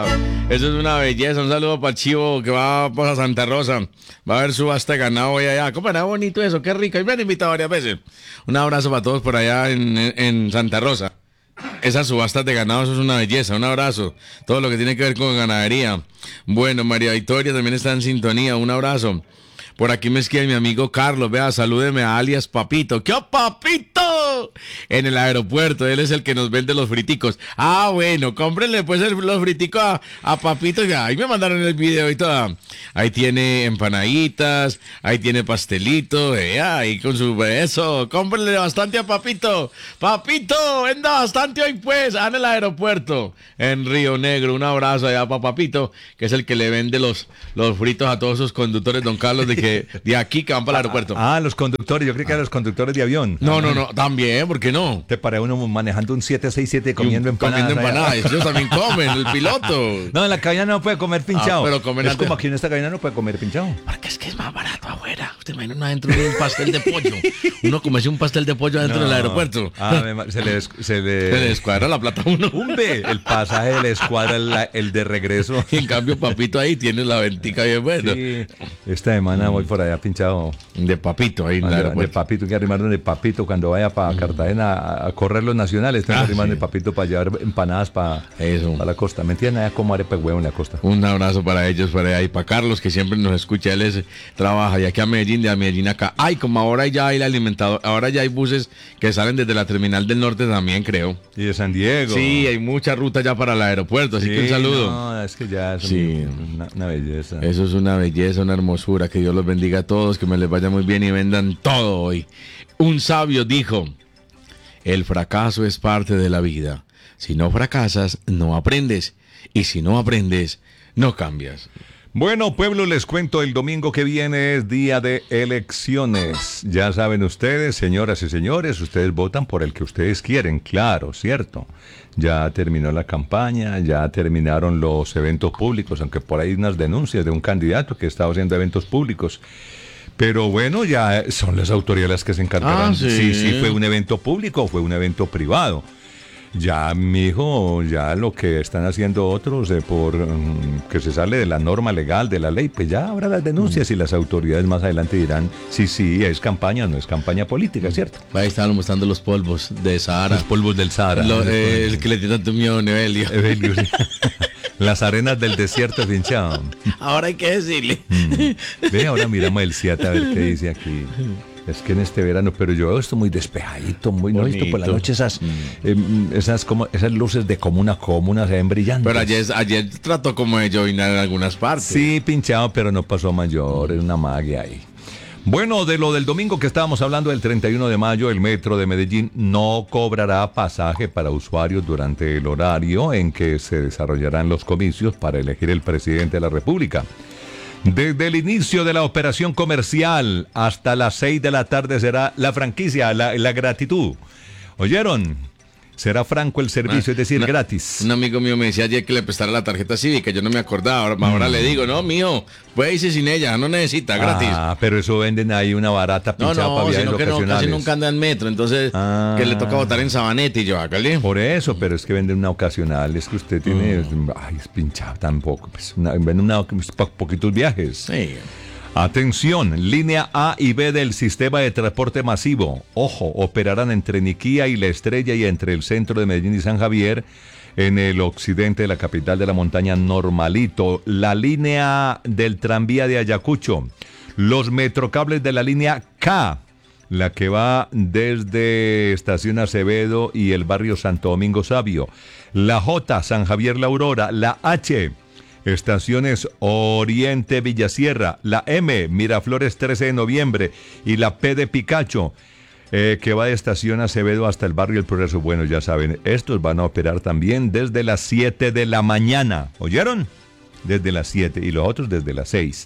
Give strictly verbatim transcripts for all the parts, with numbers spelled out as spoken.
Eso es una belleza. Un saludo para el chivo que va para Santa Rosa. Va a haber subasta de ganado hoy allá. ¿Cómo era bonito eso? Qué rico. Y me han invitado varias veces. Un abrazo para todos por allá en, en Santa Rosa. Esas subastas de ganado, eso es una belleza. Un abrazo. Todo lo que tiene que ver con ganadería. Bueno, María Victoria también está en sintonía. Un abrazo. Por aquí me escribe mi amigo Carlos, vea, salúdeme a alias Papito. ¿Qué Papito? En el aeropuerto, él es el que nos vende los friticos. Ah, bueno, cómprenle pues el, los friticos a, a Papito. Ya, ahí me mandaron el video y todo. Ahí tiene empanaditas, ahí tiene pastelito, vea, ahí con su eso. Cómprenle bastante a Papito. Papito, venda bastante hoy pues, en el aeropuerto, en Río Negro. Un abrazo allá para Papito, que es el que le vende los, los fritos a todos sus conductores, don Carlos, de que de aquí que van para el aeropuerto. Ah, los conductores, yo creí que eran los conductores de avión. No, no, no, también, ¿por qué no? Te paré uno manejando un siete seis siete comiendo un, empanadas. Comiendo empanadas, ellos también comen, el piloto. No, en la cabina no puede comer pinchado. Ah, pero comen es antes. como aquí en esta cabina no puede comer pinchado. Porque es que es más barato afuera. Usted imagina uno adentro de un pastel de pollo. Uno comerse un pastel de pollo adentro no. del aeropuerto. Ah, se le, des, se le... se le descuadra la plata a uno. Un B, el pasaje le escuadra el, el de regreso. Y en cambio, Papito ahí tiene la ventica bien buena. Sí. Esta semana voy por allá pinchado. De Papito ahí en el de, aeropuerto. De Papito, que arrimaron de Papito cuando vaya para Cartagena a, a correr los nacionales. Tengo ah, que arrimaron sí. de Papito para llevar empanadas para, para la costa. ¿Me entienden? Allá como arepa huevo en la costa. Un abrazo para ellos, para allá. Y para Carlos, que siempre nos escucha. Él es, trabaja y aquí a Medellín, de a Medellín acá. Ay, como ahora ya hay el alimentador. Ahora ya hay buses que salen desde la terminal del norte también, creo. Y de San Diego. Sí, hay mucha ruta ya para el aeropuerto. Así sí, que un saludo. No, es que ya es sí. una, una belleza. Eso es una belleza, una hermosura. Que Dios los bendiga a todos, que me les vaya muy bien y vendan todo hoy. Un sabio dijo: el fracaso es parte de la vida. Si no fracasas, no aprendes. Y si no aprendes, no cambias. Bueno, pueblo, les cuento, el domingo que viene es día de elecciones. Ya saben ustedes, señoras y señores, ustedes votan por el que ustedes quieren, claro, ¿cierto? Ya terminó la campaña, ya terminaron los eventos públicos, aunque por ahí hay unas denuncias de un candidato que estaba haciendo eventos públicos. Pero bueno, ya son las autoridades las que se encargarán. Ah, sí. sí, sí, fue un evento público o fue un evento privado. Ya, mijo, ya lo que están haciendo otros eh, por um, que se sale de la norma legal, de la ley, pues ya habrá las denuncias mm. y las autoridades más adelante dirán si sí, es campaña o no es campaña política, ¿cierto? Ahí estaban mostrando los polvos de Sahara. Los polvos del Sahara. Lo, eh, el que le tiene tanto miedo a Evelio. Evelio, sí. Las arenas del desierto pinchado. Ahora hay que decirle. Mm. Ve, ahora miramos el Ciata a ver qué dice aquí. Es que en este verano, pero yo esto muy despejadito, muy no he visto por la noche esas, mm. eh, esas como esas luces de comuna a comuna se ven brillantes. Pero ayer, ayer trató como de llovinar en algunas partes. Sí, pinchado, pero no pasó mayor, es una magia ahí. Bueno, de lo del domingo que estábamos hablando, del treinta y uno de mayo, el metro de Medellín no cobrará pasaje para usuarios durante el horario en que se desarrollarán los comicios para elegir el presidente de la República. Desde el inicio de la operación comercial hasta las seis de la tarde será la franquicia, la, la gratitud. ¿Oyeron? Será franco el servicio, ah, es decir, una, gratis. Un amigo mío me decía ayer que le prestara la tarjeta cívica, yo no me acordaba, ahora, mm. ahora le digo, no, mío, puede irse sin ella, no necesita, gratis. Ah, pero eso venden ahí una barata pinchada no, no, para viajes sino que ocasionales. No, casi nunca anda en metro, entonces ah. que le toca botar en Sabaneta y yo, hágale. Por eso, pero es que venden una ocasional, es que usted tiene, mm. ay, es pinchado tampoco, pues, una, venden una, po, poquitos viajes. Sí. Atención, línea A y B del sistema de transporte masivo. Ojo, operarán entre Niquía y La Estrella y entre el centro de Medellín y San Javier, en el occidente de la capital de la montaña, normalito. La línea del tranvía de Ayacucho, los metrocables de la línea K, la que va desde Estación Acevedo y el barrio Santo Domingo Sabio. La J, San Javier La Aurora. La H, estaciones Oriente Villasierra. La M, Miraflores trece de noviembre. Y la P de Picacho, eh, que va de Estación Acevedo hasta el barrio El Progreso. Bueno, ya saben, estos van a operar también desde las siete de la mañana. ¿Oyeron? Desde las siete y los otros desde las seis.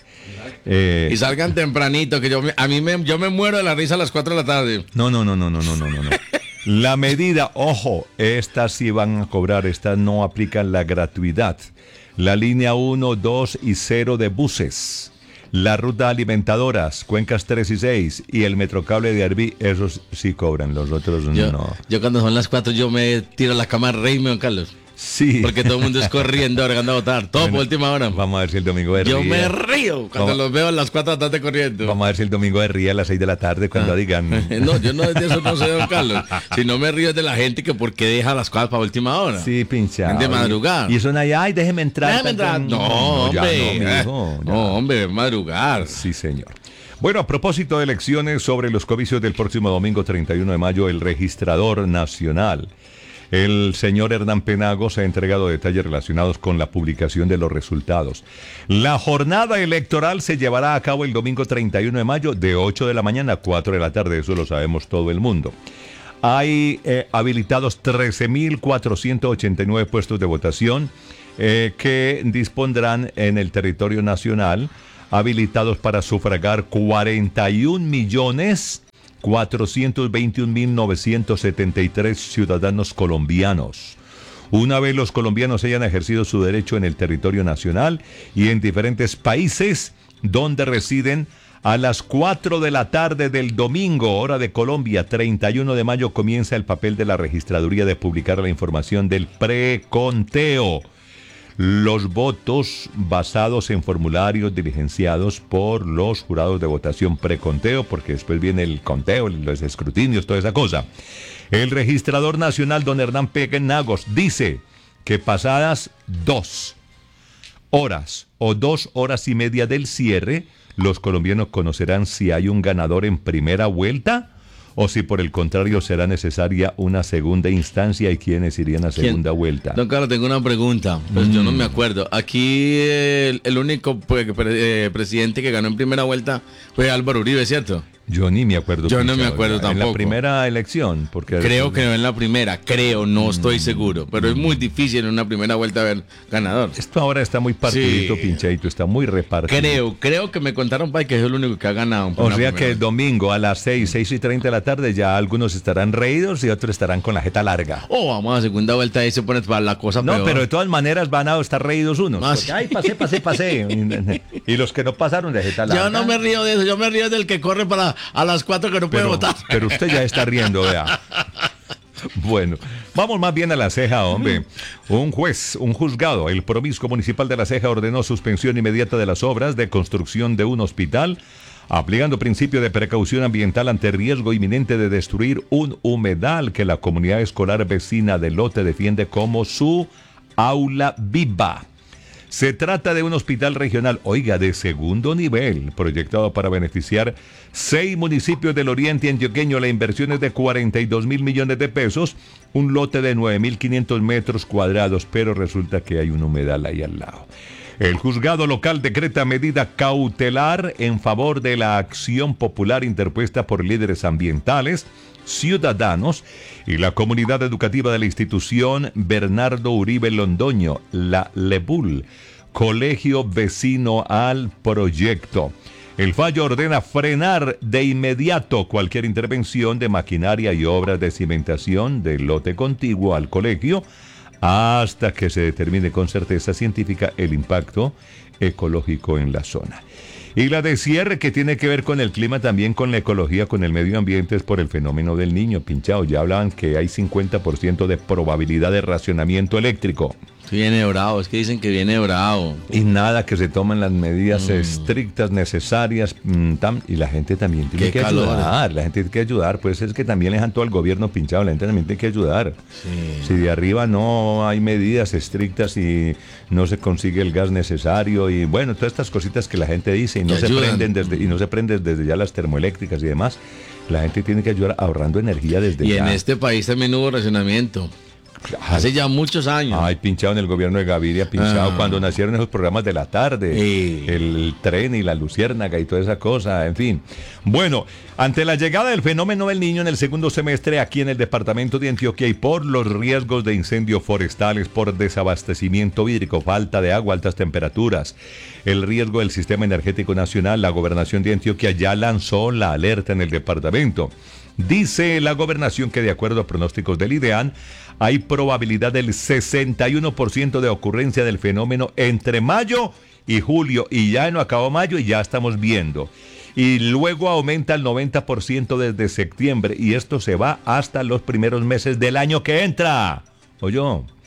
Eh, y salgan tempranito, que yo a mí me, yo me muero de la risa a las cuatro de la tarde. No, no, no, no, no, no, no, no. La medida, ojo, estas sí van a cobrar, estas no aplican la gratuidad. La línea uno, dos y cero de buses, la ruta alimentadoras, Cuencas tres y seis y el metrocable de Arví, esos sí cobran, los otros yo, no. Yo cuando son las cuatro yo me tiro a la cama de rey, don Carlos. Sí. Porque todo el mundo es corriendo, agregando a votar. Todo Bueno, por última hora. Vamos a ver si el domingo de Yo ría. me río cuando Vamos- los veo a las cuatro de la tarde corriendo. Vamos a ver si el domingo de ría a las seis de la tarde cuando Ah. digan. No, yo no de eso no sé, don Carlos. Si no me río es de la gente que por qué deja las cosas para última hora. Sí, pinchado. De madrugar. Y son ahí, ay, déjeme entrar. Déjame entrar. No, ya hombre. no, eh, mijo, ya. No, hombre, madrugar. Sí, señor. Bueno, a propósito de elecciones sobre los comicios del próximo domingo treinta y uno de mayo, el registrador nacional, el señor Hernán Penagos, ha entregado detalles relacionados con la publicación de los resultados. La jornada electoral se llevará a cabo el domingo treinta y uno de mayo de ocho de la mañana a cuatro de la tarde, eso lo sabemos todo el mundo. Hay eh, habilitados trece mil cuatrocientos ochenta y nueve puestos de votación eh, que dispondrán en el territorio nacional, habilitados para sufragar cuarenta y un millones cuatrocientos veintiún mil novecientos setenta y tres ciudadanos colombianos. Una vez los colombianos hayan ejercido su derecho en el territorio nacional y en diferentes países donde residen, a las cuatro de la tarde del domingo, hora de Colombia, treinta y uno de mayo, comienza el papel de la registraduría de publicar la información del preconteo. Los votos basados en formularios diligenciados por los jurados de votación preconteo, porque después viene el conteo, los escrutinios, toda esa cosa. El registrador nacional, don Hernán Penagos, dice que pasadas dos horas o dos horas y media del cierre, los colombianos conocerán si hay un ganador en primera vuelta o si por el contrario será necesaria una segunda instancia y quiénes irían a ¿Quién? segunda vuelta. Don Carlos, tengo una pregunta. Pues yo no me acuerdo. Aquí el, el único pues, pre- eh, presidente que ganó en primera vuelta fue Álvaro Uribe, ¿cierto? Yo ni me acuerdo. Yo no me pinchado, acuerdo En la tampoco. primera elección, porque Creo que no en la primera, creo, no estoy seguro. Pero es muy difícil en una primera vuelta ver ganador. esto ahora está muy partidito, Sí. pinchadito, está muy repartido. Creo, creo que me contaron para que es el único que ha ganado. O una sea primera que el vuelta. domingo a las seis, seis y treinta de la tarde ya algunos estarán reídos y otros estarán con la jeta larga. Oh, vamos a segunda vuelta y se pone para la cosa No, peor. pero de todas maneras van a estar reídos unos. Ah, Porque, sí. ay, pasé, pasé, pasé. Y los que no pasaron de jeta larga. Yo no me río de eso, yo me río del que corre para a las cuatro que no puede pero, votar. pero usted ya está riendo, vea. Bueno, vamos más bien a La Ceja, hombre. Un juez, un juzgado, el Promiscuo Municipal de La Ceja ordenó suspensión inmediata de las obras de construcción de un hospital, aplicando principio de precaución ambiental ante riesgo inminente de destruir un humedal que la comunidad escolar vecina del lote defiende como su aula viva. Se trata de un hospital regional, oiga, de segundo nivel, proyectado para beneficiar seis municipios del oriente antioqueño. La inversión es de cuarenta y dos mil millones de pesos, un lote de nueve mil quinientos metros cuadrados, pero resulta que hay un humedal ahí al lado. El juzgado local decreta medida cautelar en favor de la acción popular interpuesta por líderes ambientales, ciudadanos y la comunidad educativa de la institución Bernardo Uribe Londoño, la LEBUL, colegio vecino al proyecto. El fallo ordena frenar de inmediato cualquier intervención de maquinaria y obras de cimentación del lote contiguo al colegio hasta que se determine con certeza científica el impacto ecológico en la zona. Y la de cierre, que tiene que ver con el clima, también con la ecología, con el medio ambiente, es por el fenómeno del Niño, pinchado. Ya hablaban que hay cincuenta por ciento de probabilidad de racionamiento eléctrico. Viene bravo, es que dicen que viene bravo. Y nada, que se toman las medidas estrictas, necesarias, mm, tam, y la gente también tiene Qué que calor. ayudar, la gente tiene que ayudar, pues es que también le dejan todo al gobierno pinchado, la gente también tiene que ayudar. Sí. Si de arriba no hay medidas estrictas y no se consigue el gas necesario y bueno, todas estas cositas que la gente dice y no Que se ayudan. prenden desde y no se prenden desde ya las termoeléctricas y demás, la gente tiene que ayudar ahorrando energía desde Y ya. en este país también hubo racionamiento. Hace ya muchos años. Ay, pinchado en el gobierno de Gaviria, pinchado Ah. cuando nacieron esos programas de la tarde, Sí. el tren y la luciérnaga y toda esa cosa, en fin. Bueno, ante la llegada del fenómeno del Niño en el segundo semestre aquí en el departamento de Antioquia y por los riesgos de incendios forestales, por desabastecimiento hídrico, falta de agua, altas temperaturas, el riesgo del sistema energético nacional, la gobernación de Antioquia ya lanzó la alerta en el departamento. Dice la gobernación que de acuerdo a pronósticos del IDEAN, hay probabilidad del sesenta y uno por ciento de ocurrencia del fenómeno entre mayo y julio, y ya no acabó mayo y ya estamos viendo. Y luego aumenta al noventa por ciento desde septiembre, y esto se va hasta los primeros meses del año que entra. Oyó.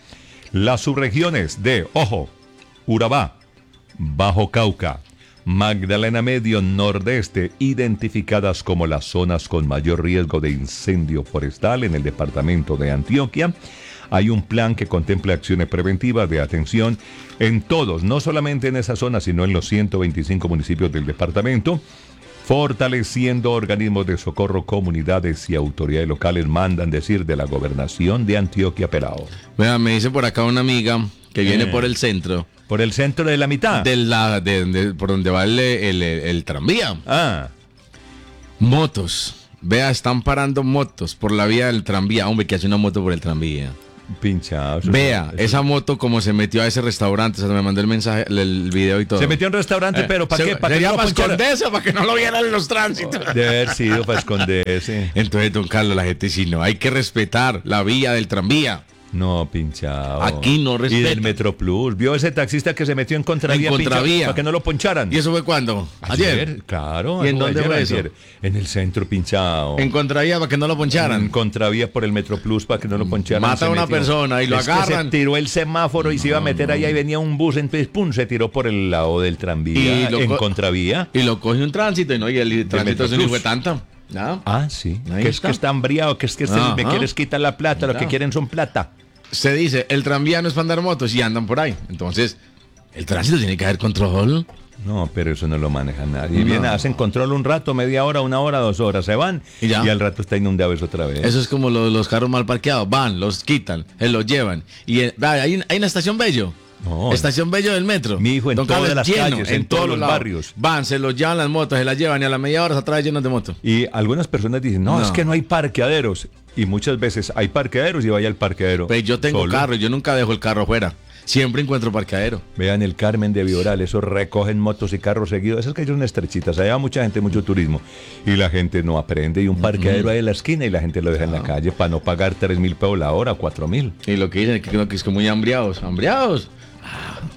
Las subregiones de, ojo, Urabá, Bajo Cauca, Magdalena Medio, Nordeste, identificadas como las zonas con mayor riesgo de incendio forestal en el departamento de Antioquia. Hay un plan que contempla acciones preventivas de atención en todos, no solamente en esa zona, sino en los ciento veinticinco municipios del departamento, fortaleciendo organismos de socorro, comunidades y autoridades locales, mandan decir de la gobernación de Antioquia, Pelao. Vean, me dice por acá una amiga que viene Eh. por el centro. Por el centro de la mitad. De la, de, de- por donde va el, el- el- el tranvía. Ah, Motos. Vea, están parando motos por la vía del tranvía. Hombre, que hace una moto por el tranvía. pinchado. eso- Vea, eso- esa moto como se metió a ese restaurante. O sea, me mandó el mensaje, el, el video y todo. Se metió en un restaurante, Eh, pero ¿para se- qué? ¿Para que sería no lo para poncharan? esconderse o para que no lo vieran en los tránsitos. Debe haber sido para esconderse. Entonces, don Carlos, la gente sí, no, hay que respetar la vía del tranvía. No, pinchado. Aquí no Y respeta. del Metroplus. ¿Vio ese taxista que se metió en contravía? En contravía. Para que no lo poncharan. ¿Y eso fue cuándo? Ayer. Claro. ¿Y en algo dónde ayer, fue eso? ayer. En el centro, pinchado. En contravía para que no lo En poncharan. contravía por el Metroplus para que no lo poncharan. Mata Se a una metió. persona y lo Es que agarran. se tiró el semáforo y se iba a meter allá y venía un bus, entonces pum, se tiró por el lado del tranvía. Y lo en co- contravía. Y lo coge un tránsito y no, y el tránsito es un Metroplus. hijo de tanta. ¿Ya? Ah, sí. Ahí Que es está. que está hambriado, que es que se- me Ajá. quieres quitar la plata, lo que Claro. quieren son plata. Se dice, el tranvía no es para andar motos y andan por ahí. Entonces, el tránsito tiene que haber control. No, pero eso no lo maneja nadie. No. Vienen, hacen control un rato, media hora, una hora, dos horas, se van Y ya. al rato está inundado eso otra vez. Eso es como lo- los carros mal parqueados. Van, los quitan, se los llevan. Y eh, vea, hay, hay una estación Bello. No. Estación Bello del metro. Mi hijo, en Don todas Carlos, las lleno, calles, en todos los lados. barrios. Van, se los llevan las motos, se las llevan y a la media hora atrás llenos de motos. Y algunas personas dicen, no, No. es que no hay parqueaderos. Y muchas veces hay parqueaderos y vaya al parqueadero. Pues yo tengo solo. carro y yo nunca dejo el carro fuera. Siempre encuentro parqueadero. Vean el Carmen de Vioral, esos recogen motos y carros seguidos. Esas calles son estrechitas, allá va mucha gente, mucho turismo. Y la gente no aprende. Y un parqueadero ahí en la esquina y la gente lo deja en la calle para no pagar tres mil pesos la hora, cuatro mil. Y lo que dicen es que, que es que muy hambriados. Hambriados.